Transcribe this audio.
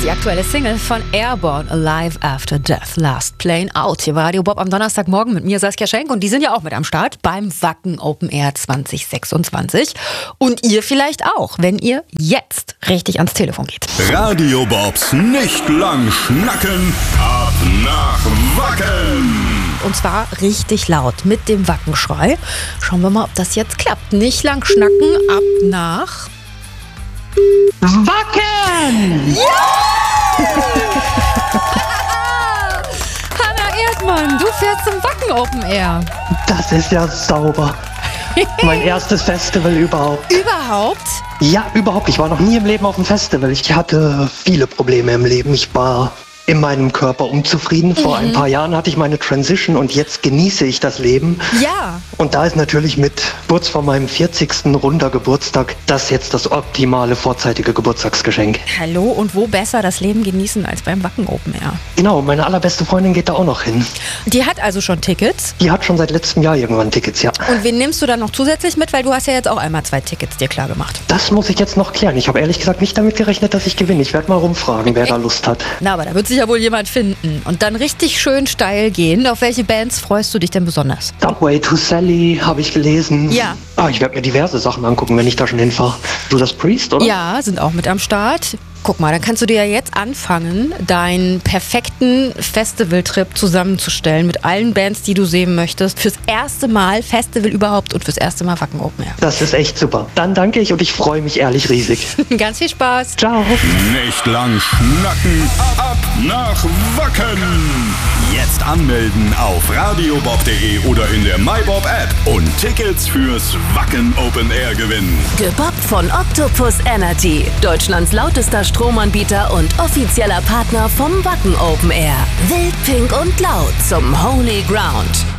Die aktuelle Single von Airborne, Alive After Death, Last Plane Out. Hier war Radio Bob am Donnerstagmorgen mit mir, Saskia Schenk. Und die sind ja auch mit am Start beim Wacken Open Air 2026. Und ihr vielleicht auch, wenn ihr jetzt richtig ans Telefon geht. Radio Bobs nicht lang schnacken, ab nach Wacken. Und zwar richtig laut mit dem Wackenschrei. Schauen wir mal, ob das jetzt klappt. Nicht lang schnacken, ab nach Wacken! Ja! Hannah Erdmann, du fährst zum Wacken Open Air. Das ist ja sauber. Mein erstes Festival überhaupt. Überhaupt? Ja, überhaupt. Ich war noch nie im Leben auf einem Festival. Ich hatte viele Probleme im Leben. Ich war in meinem Körper unzufrieden. Vor ein paar Jahren hatte ich meine Transition und jetzt genieße ich das Leben. Ja. Und da ist natürlich mit kurz vor meinem 40. runder Geburtstag das jetzt das optimale vorzeitige Geburtstagsgeschenk. Hallo, und wo besser das Leben genießen als beim Wacken Open Air? Genau, meine allerbeste Freundin geht da auch noch hin. Die hat also schon Tickets. Die hat schon seit letztem Jahr irgendwann Tickets, ja. Und wen nimmst du dann noch zusätzlich mit? Weil du hast ja jetzt auch einmal 2 Tickets dir klar gemacht. Das muss ich jetzt noch klären. Ich habe ehrlich gesagt nicht damit gerechnet, dass ich gewinne. Ich werde mal rumfragen, wer da Lust hat. Na, aber da wird sich ja wohl jemand finden. Und dann richtig schön steil gehen. Auf welche Bands freust du dich denn besonders? Subway to Sally habe ich gelesen. Ja. Ich werde mir diverse Sachen angucken, wenn ich da schon hinfahre. Judas Priest, oder? Ja, sind auch mit am Start. Guck mal, dann kannst du dir ja jetzt anfangen, deinen perfekten Festivaltrip zusammenzustellen mit allen Bands, die du sehen möchtest. Fürs erste Mal Festival überhaupt und fürs erste Mal Wacken Open Air. Das ist echt super. Dann danke ich und ich freue mich ehrlich riesig. Ganz viel Spaß. Ciao. Nicht lang schnacken, ab nach Wacken. Jetzt anmelden auf radiobob.de oder in der MyBob App und Tickets fürs Wacken Open Air gewinnen. Gebobbt von Octopus Energy, Deutschlands lautester Stromanbieter und offizieller Partner vom Wacken Open Air. Wild, pink und laut zum Holy Ground.